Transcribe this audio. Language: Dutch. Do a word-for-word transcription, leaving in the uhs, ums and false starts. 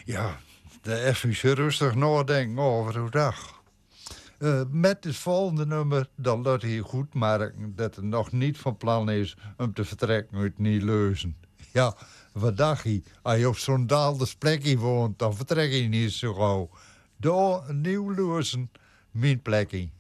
Ja, de even rustig nadenken over uw dag. Uh, met het volgende nummer, dan laat hij goed merken dat het nog niet van plan is om te vertrekken uit Nieuw-Leuzen. Ja, wat dacht je? Als je op zo'n daalde plekje woont, dan vertrek je niet zo gauw. Door Nieuw-Leuzen, mijn plekje.